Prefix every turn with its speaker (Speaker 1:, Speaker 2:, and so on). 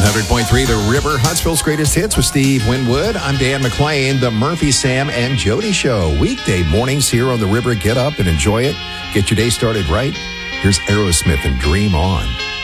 Speaker 1: 100.3 The River, Huntsville's greatest hits with Steve Winwood. I'm Dan McClain, the Murphy, Sam, and Jody Show. Weekday mornings here on The River. Get up and enjoy it. Get your day started right. Here's Aerosmith and Dream On.